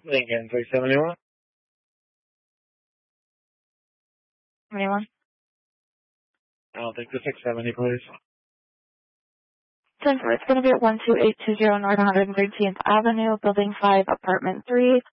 Lincoln 371. Anyone? I'll take the 670, please. 10-4, it's going to be at 12820 North 113th Avenue, Building 5, Apartment 3.